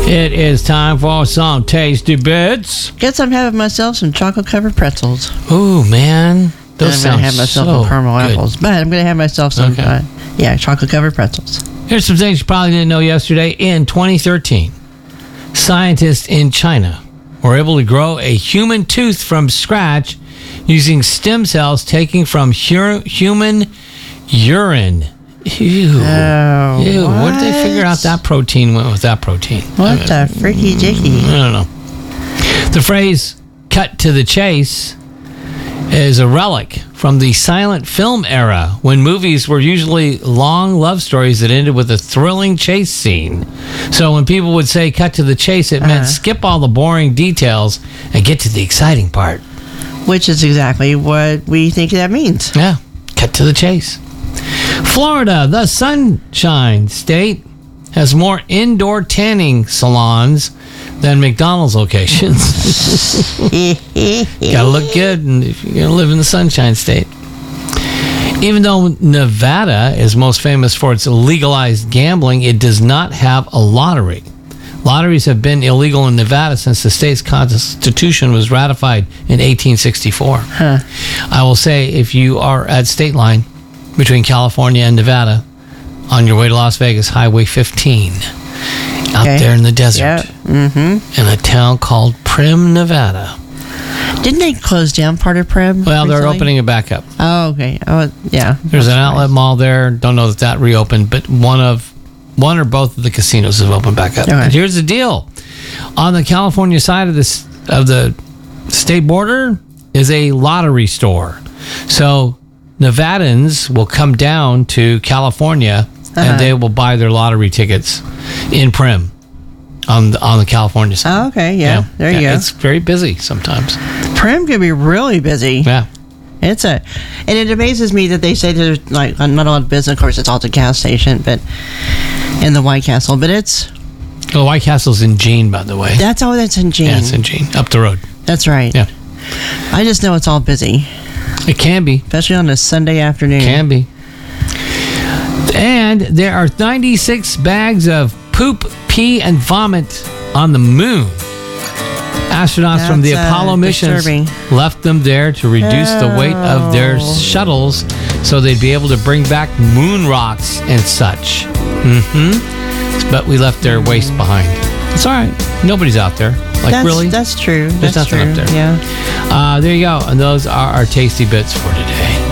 It is time for some tasty bits. Guess I'm having myself some chocolate-covered pretzels. Ooh, man. Those I'm going sound to have myself so some caramel good. apples. But I'm going to have myself some, chocolate-covered pretzels. Here's some things you probably didn't know yesterday. In 2013, scientists in China were able to grow a human tooth from scratch using stem cells taken from human urine. Ew. Oh, Ew. What did they figure out that protein went with that protein? What the freaky dicky? I don't know. The phrase cut to the chase is a relic from the silent film era when movies were usually long love stories that ended with a thrilling chase scene. So when people would say cut to the chase, it meant skip all the boring details and get to the exciting part. Which is exactly what we think that means. Yeah, cut to the chase. Florida, the Sunshine State, has more indoor tanning salons than McDonald's locations. Gotta look good and if you're gonna live in the Sunshine State. Even though Nevada is most famous for its legalized gambling, it does not have a lottery. Lotteries have been illegal in Nevada since the state's constitution was ratified in 1864. I will say, if you are at state line between California and Nevada, on your way to Las Vegas, Highway 15, out there in the desert, in a town called Primm, Nevada. Didn't they close down part of Primm? Well, they're recently? opening it back up. Oh, okay. Oh, yeah. There's an outlet mall there. Don't know that reopened, but one or both of the casinos have opened back up. Okay. And here's the deal: on the California side of the state border is a lottery store. So Nevadans will come down to California and they will buy their lottery tickets in Primm on the California side. Oh, okay. Yeah. There you go. It's very busy sometimes. Primm can be really busy. Yeah. And it amazes me that they say there's like not a lot of business. Of course, it's all at the gas station, but in the White Castle. But it's Well, White Castle's in Jean, by the way. that's in Jean. Yeah, it's in Jean, up the road. That's right. Yeah. I just know it's all busy, It can be. especially on a Sunday afternoon. Can be. And there are 96 bags of poop, pee, and vomit on the moon. Astronauts from the That's, Apollo missions disturbing. left them there to reduce the weight of their shuttles so they'd be able to bring back moon rocks and such. But we left their waste behind. It's all right. Nobody's out there. Really? That's true. There's That's nothing true. up there. Yeah. There you go. And those are our tasty bits for today.